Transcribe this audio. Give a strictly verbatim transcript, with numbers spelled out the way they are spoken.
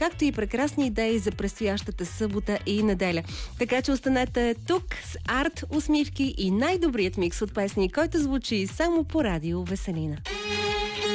както и прекрасни идеи за предстоящата събота и неделя. Така че останете тук с арт, усмивки и най-добрият микс от песни, който звучи само по радио Веселина.